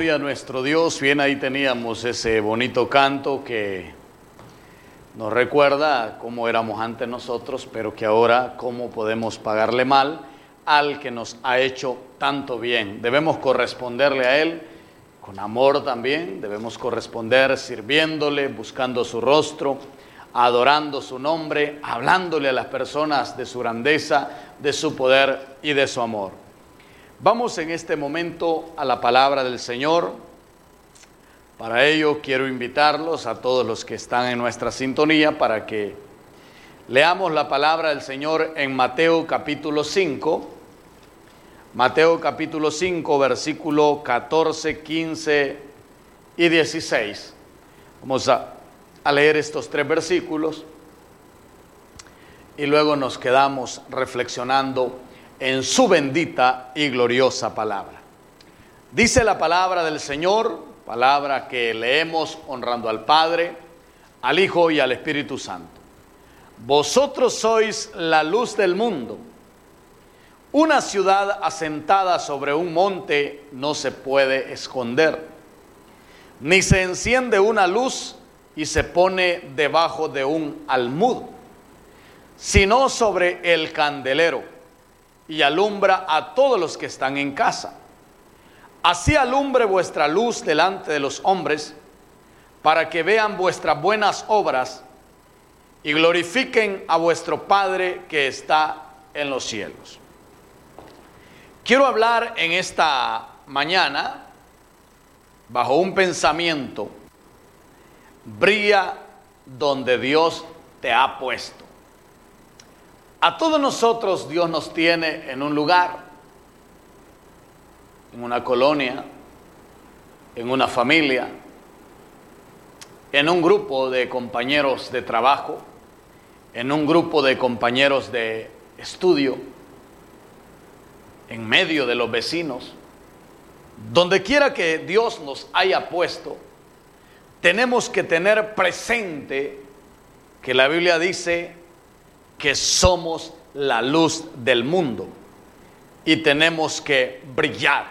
Gloria a nuestro Dios. Bien, ahí teníamos ese bonito canto que nos recuerda cómo éramos antes nosotros, pero que ahora cómo podemos pagarle mal al que nos ha hecho tanto bien. Debemos corresponderle a Él con amor también, debemos corresponder sirviéndole, buscando su rostro, adorando su nombre, hablándole a las personas de su grandeza, de su poder y de su amor. Vamos en este momento a la palabra del Señor. Para ello quiero invitarlos a todos los que están en nuestra sintonía para que leamos la palabra del Señor en Mateo capítulo 5. Mateo capítulo 5, versículo 14, 15 y 16. Vamos a leer estos tres versículos y luego nos quedamos reflexionando en su bendita y gloriosa palabra. Dice la palabra del Señor, palabra que leemos honrando al Padre, al Hijo y al Espíritu Santo. Vosotros sois la luz del mundo. Una ciudad asentada sobre un monte no se puede esconder, ni se enciende una luz y se pone debajo de un almud, sino sobre el candelero, y alumbra a todos los que están en casa. Así alumbre vuestra luz delante de los hombres, para que vean vuestras buenas obras y glorifiquen a vuestro Padre que está en los cielos. Quiero hablar en esta mañana bajo un pensamiento: brilla donde Dios te ha puesto. A todos nosotros Dios nos tiene en un lugar, en una colonia, en una familia, en un grupo de compañeros de trabajo, en un grupo de compañeros de estudio, en medio de los vecinos. Donde quiera que Dios nos haya puesto, tenemos que tener presente que la Biblia dice que somos la luz del mundo y tenemos que brillar.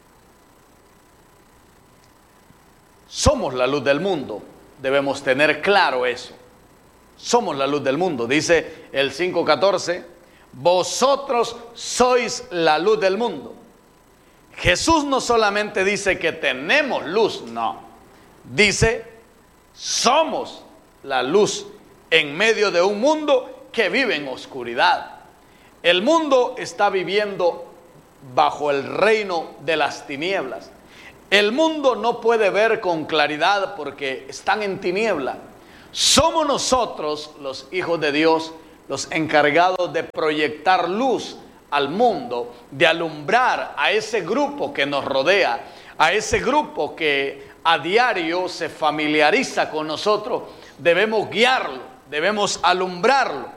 Somos la luz del mundo, debemos tener claro eso. Somos la luz del mundo. Dice el 5:14, vosotros sois la luz del mundo. Jesús no solamente dice que tenemos luz, no. Dice, somos la luz en medio de un mundo que vive en oscuridad. El mundo está viviendo bajo el reino de las tinieblas. El mundo no puede ver con claridad porque están en tiniebla. Somos nosotros, los hijos de Dios, los encargados de proyectar luz al mundo, de alumbrar a ese grupo que nos rodea, a ese grupo que a diario se familiariza con nosotros. Debemos guiarlo, debemos alumbrarlo.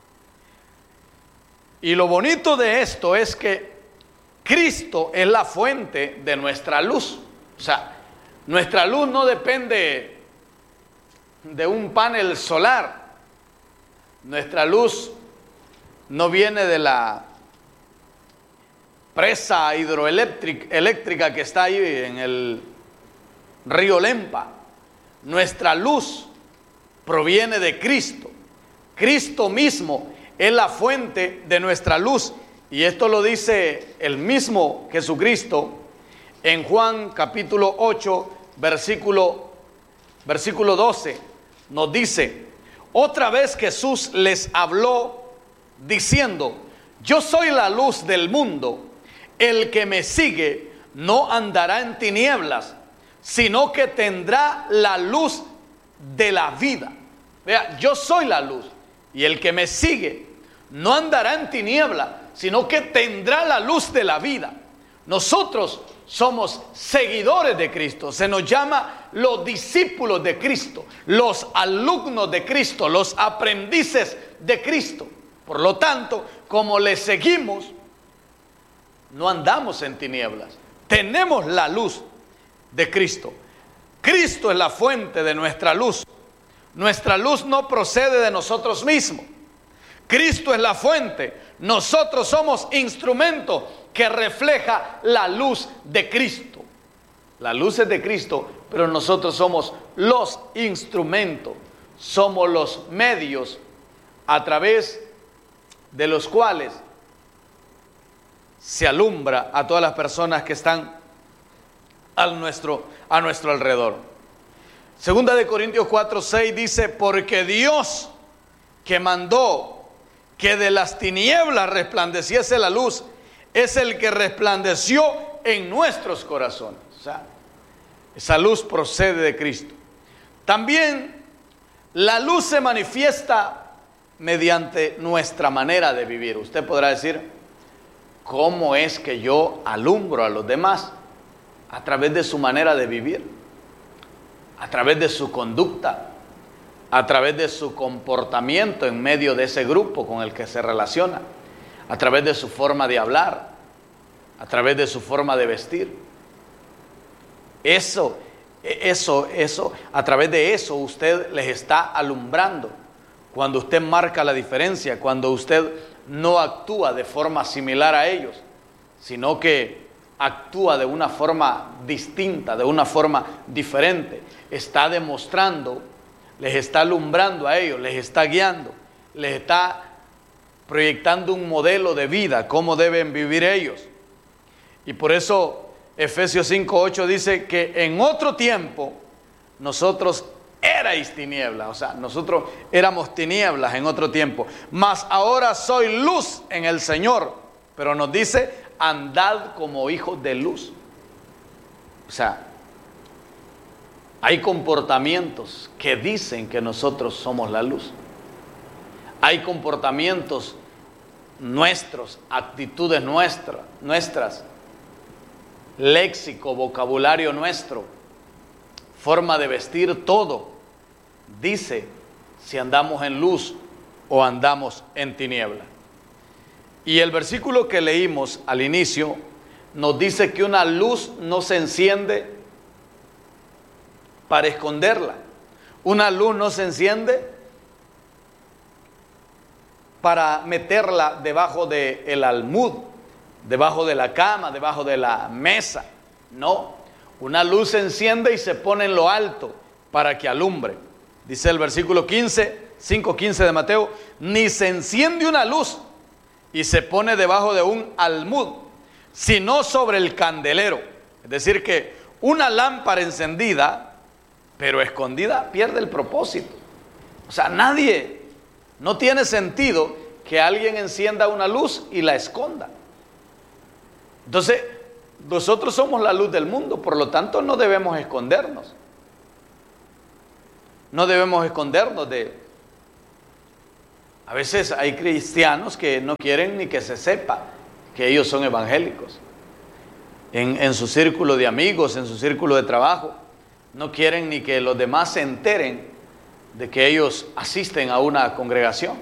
Y lo bonito de esto es que Cristo es la fuente de nuestra luz. O sea, nuestra luz no depende de un panel solar. Nuestra luz no viene de la presa hidroeléctrica que está ahí en el río Lempa. Nuestra luz proviene de Cristo. Cristo mismo es la fuente de nuestra luz. Y esto lo dice el mismo Jesucristo en Juan capítulo 8, versículo 12. Nos dice, otra vez Jesús les habló diciendo, yo soy la luz del mundo. El que me sigue no andará en tinieblas, sino que tendrá la luz de la vida. Vea, yo soy la luz. Y el que me sigue no andará en tiniebla, sino que tendrá la luz de la vida. Nosotros somos seguidores de Cristo. Se nos llama los discípulos de Cristo, los alumnos de Cristo, los aprendices de Cristo. Por lo tanto, como le seguimos, no andamos en tinieblas. Tenemos la luz de Cristo. Cristo es la fuente de nuestra luz. Nuestra luz no procede de nosotros mismos. Cristo es la fuente. Nosotros somos instrumentos que refleja la luz de Cristo. La luz es de Cristo, pero nosotros somos los instrumentos, somos los medios a través de los cuales se alumbra a todas las personas que están a nuestro alrededor. Segunda de Corintios 4:6 dice: porque Dios, que mandó que de las tinieblas resplandeciese la luz, es el que resplandeció en nuestros corazones. O sea, esa luz procede de Cristo. También la luz se manifiesta mediante nuestra manera de vivir. Usted podrá decir: ¿cómo es que yo alumbro a los demás? A través de su manera de vivir, a través de su conducta, a través de su comportamiento en medio de ese grupo con el que se relaciona, a través de su forma de hablar, a través de su forma de vestir. Eso, a través de eso usted les está alumbrando. Cuando usted marca la diferencia, cuando usted no actúa de forma similar a ellos, sino que actúa de una forma distinta, de una forma diferente, está demostrando, les está alumbrando a ellos, les está guiando, les está proyectando un modelo de vida, cómo deben vivir ellos. Y por eso Efesios 5:8 dice que en otro tiempo nosotros erais tinieblas, o sea, nosotros éramos tinieblas en otro tiempo, mas ahora soy luz en el Señor. Pero nos dice: andad como hijos de luz. O sea, hay comportamientos que dicen que nosotros somos la luz. Hay comportamientos nuestros, actitudes nuestras, léxico, vocabulario nuestro, forma de vestir, todo dice si andamos en luz o andamos en tiniebla. Y el versículo que leímos al inicio nos dice que una luz no se enciende para esconderla. Una luz no se enciende para meterla debajo del almud, debajo de la cama, debajo de la mesa. No, una luz se enciende y se pone en lo alto para que alumbre. Dice el versículo 5:15 de Mateo: ni se enciende una luz y se pone debajo de un almud, sino sobre el candelero. Es decir, que una lámpara encendida, pero escondida, pierde el propósito. O sea, no tiene sentido que alguien encienda una luz y la esconda. Entonces, nosotros somos la luz del mundo, por lo tanto no debemos escondernos. No debemos escondernos de... A veces hay cristianos que no quieren ni que se sepa que ellos son evangélicos. En su círculo de amigos, en su círculo de trabajo, no quieren ni que los demás se enteren de que ellos asisten a una congregación.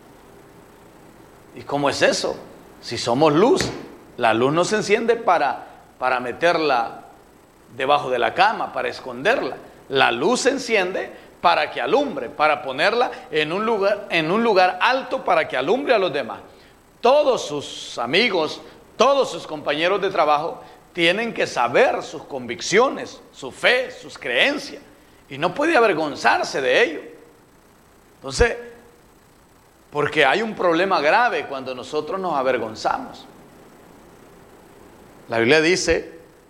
¿Y cómo es eso? Si somos luz, la luz no se enciende para meterla debajo de la cama, para esconderla. La luz se enciende para que alumbre, para ponerla en un lugar alto para que alumbre a los demás. Todos sus amigos, todos sus compañeros de trabajo tienen que saber sus convicciones, su fe, sus creencias, y no puede avergonzarse de ello. Entonces, porque hay un problema grave cuando nosotros nos avergonzamos. La Biblia dice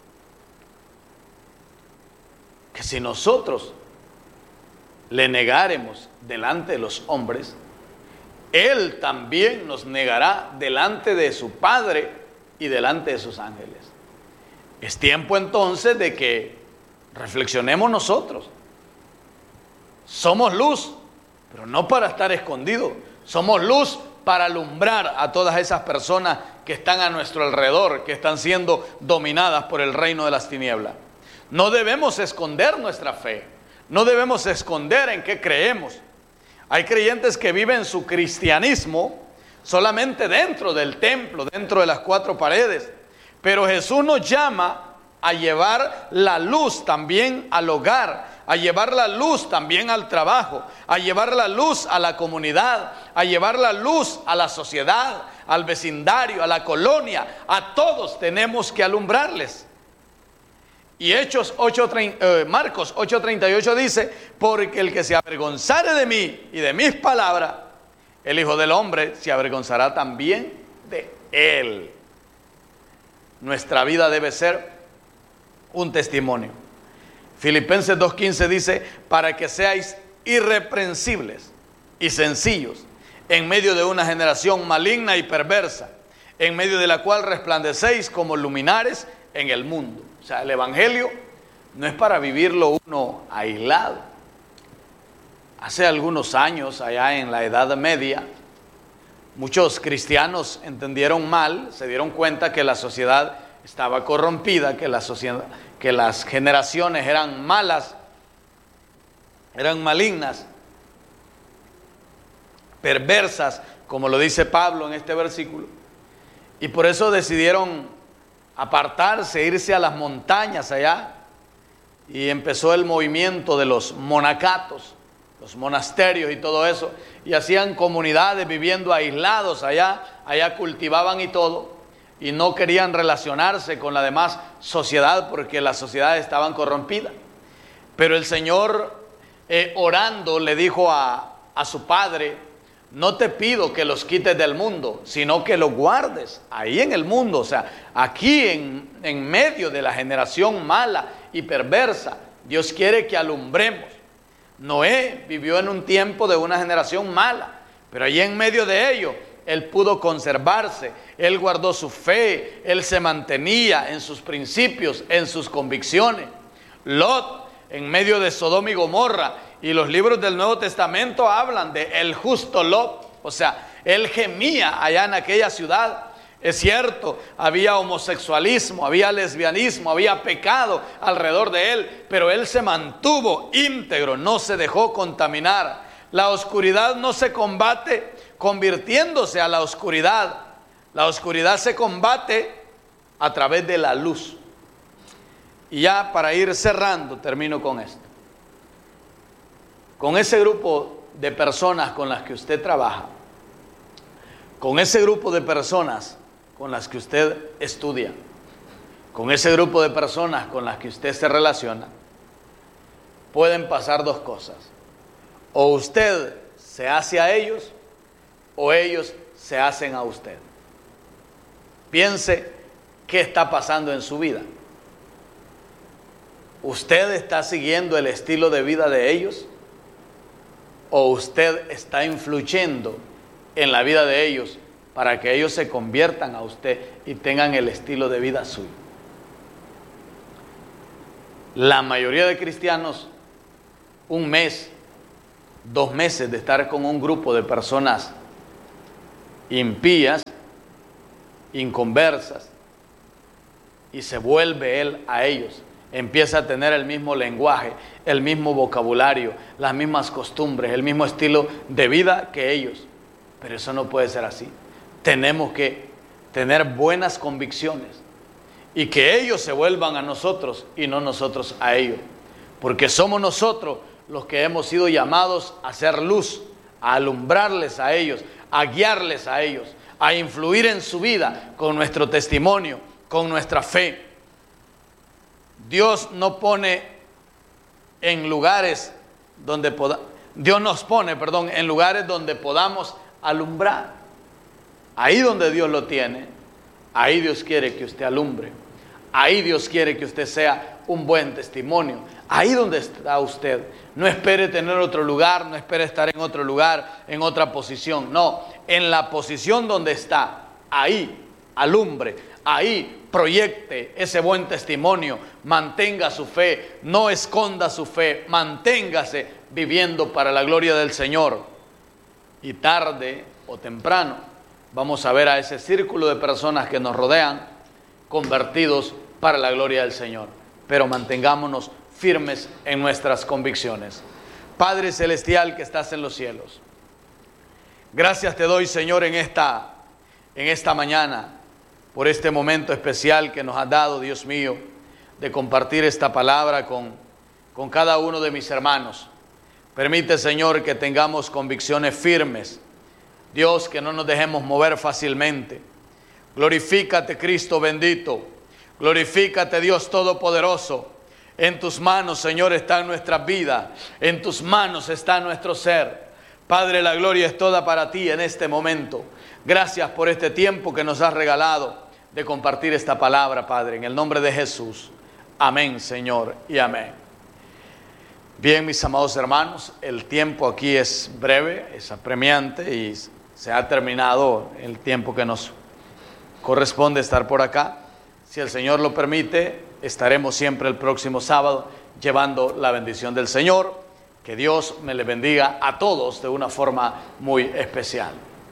que si nosotros le negáremos delante de los hombres, Él también nos negará delante de su Padre y delante de sus ángeles. Es tiempo entonces de que reflexionemos nosotros. Somos luz, pero no para estar escondidos. Somos luz para alumbrar a todas esas personas que están a nuestro alrededor, que están siendo dominadas por el reino de las tinieblas. No debemos esconder nuestra fe. No debemos esconder en qué creemos. Hay creyentes que viven su cristianismo solamente dentro del templo, dentro de las cuatro paredes. Pero Jesús nos llama a llevar la luz también al hogar, a llevar la luz también al trabajo, a llevar la luz a la comunidad, a llevar la luz a la sociedad, al vecindario, a la colonia. A todos tenemos que alumbrarles. Y Marcos 8:38 dice, porque el que se avergonzare de mí y de mis palabras, el Hijo del Hombre se avergonzará también de él. Nuestra vida debe ser un testimonio. Filipenses 2:15 dice, para que seáis irreprensibles y sencillos en medio de una generación maligna y perversa, en medio de la cual resplandecéis como luminares en el mundo. O sea, el Evangelio no es para vivirlo uno aislado. Hace algunos años, allá en la Edad Media, muchos cristianos entendieron mal, se dieron cuenta que la sociedad estaba corrompida, que las generaciones eran malas, eran malignas, perversas, como lo dice Pablo en este versículo. Y por eso decidieron apartarse, irse a las montañas allá, y empezó el movimiento de los monacatos, los monasterios y todo eso, y hacían comunidades viviendo aislados allá cultivaban y todo, y no querían relacionarse con la demás sociedad porque las sociedades estaban corrompidas. Pero el Señor, orando, le dijo a su padre, no te pido que los quites del mundo, sino que los guardes ahí en el mundo. O sea, aquí en medio de la generación mala y perversa, Dios quiere que alumbremos. Noé vivió en un tiempo de una generación mala, pero allí en medio de ello, él pudo conservarse, él guardó su fe, él se mantenía en sus principios, en sus convicciones. Lot, en medio de Sodoma y Gomorra, y los libros del Nuevo Testamento hablan de el justo Lot. O sea, él gemía allá en aquella ciudad. Es cierto, había homosexualismo, había lesbianismo, había pecado alrededor de él, pero él se mantuvo íntegro, no se dejó contaminar. La oscuridad no se combate convirtiéndose a la oscuridad. La oscuridad se combate a través de la luz. Y ya para ir cerrando, termino con esto. Con ese grupo de personas con las que usted trabaja, con ese grupo de personas con las que usted estudia, con ese grupo de personas con las que usted se relaciona, pueden pasar dos cosas. O usted se hace a ellos, o ellos se hacen a usted. Piense qué está pasando en su vida. ¿Usted está siguiendo el estilo de vida de ellos? ¿O usted está influyendo en la vida de ellos para que ellos se conviertan a usted y tengan el estilo de vida suyo? La mayoría de cristianos, un mes, 2 meses de estar con un grupo de personas impías, inconversas, y se vuelve él a ellos. Empieza a tener el mismo lenguaje, el mismo vocabulario, las mismas costumbres, el mismo estilo de vida que ellos. Pero eso no puede ser así. Tenemos que tener buenas convicciones y que ellos se vuelvan a nosotros y no nosotros a ellos. Porque somos nosotros los que hemos sido llamados a hacer luz, a alumbrarles a ellos, a guiarles a ellos, a influir en su vida con nuestro testimonio, con nuestra fe. Dios no pone en lugares donde Dios nos pone, en lugares donde podamos alumbrar. Ahí donde Dios lo tiene, ahí Dios quiere que usted alumbre. Ahí Dios quiere que usted sea un buen testimonio. Ahí donde está usted. No espere tener otro lugar, no espere estar en otro lugar, en otra posición. No, en la posición donde está, ahí alumbre, ahí proyecte ese buen testimonio, mantenga su fe, no esconda su fe, manténgase viviendo para la gloria del Señor. Y tarde o temprano vamos a ver a ese círculo de personas que nos rodean convertidos para la gloria del Señor. Pero mantengámonos firmes en nuestras convicciones. Padre Celestial que estás en los cielos, gracias te doy, Señor, en esta mañana, por este momento especial que nos has dado, Dios mío, de compartir esta palabra con cada uno de mis hermanos. Permite, Señor, que tengamos convicciones firmes. Dios, que no nos dejemos mover fácilmente. Glorifícate, Cristo bendito. Glorifícate, Dios Todopoderoso. En tus manos, Señor, está nuestra vida. En tus manos está nuestro ser. Padre, la gloria es toda para ti en este momento. Gracias por este tiempo que nos has regalado de compartir esta palabra, Padre, en el nombre de Jesús. Amén, Señor, y amén. Bien, mis amados hermanos, el tiempo aquí es breve, es apremiante y se ha terminado el tiempo que nos corresponde estar por acá. Si el Señor lo permite, estaremos siempre el próximo sábado llevando la bendición del Señor. Que Dios me le bendiga a todos de una forma muy especial.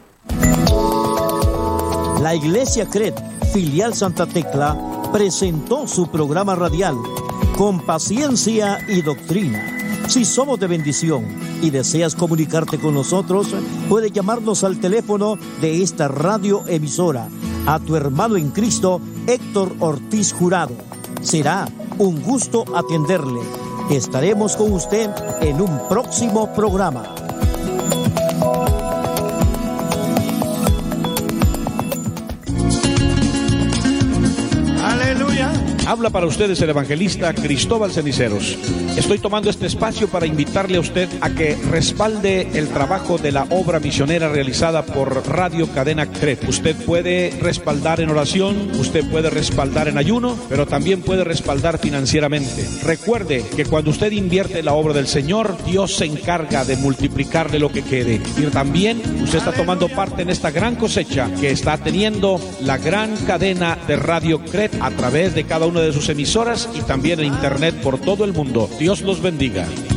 La Iglesia CRED, filial Santa Tecla, presentó su programa radial Con Paciencia y Doctrina. Si somos de bendición y deseas comunicarte con nosotros, puedes llamarnos al teléfono de esta radioemisora a tu hermano en Cristo, Héctor Ortiz Jurado. Será un gusto atenderle. Estaremos con usted en un próximo programa. Habla para ustedes el evangelista Cristóbal Ceniceros. Estoy tomando este espacio para invitarle a usted a que respalde el trabajo de la obra misionera realizada por Radio Cadena CRED. Usted puede respaldar en oración, usted puede respaldar en ayuno, pero también puede respaldar financieramente. Recuerde que cuando usted invierte en la obra del Señor, Dios se encarga de multiplicarle lo que quede. Y también usted está tomando parte en esta gran cosecha que está teniendo la gran cadena de Radio CRED a través de cada una de sus emisoras y también en internet por todo el mundo. Dios los bendiga.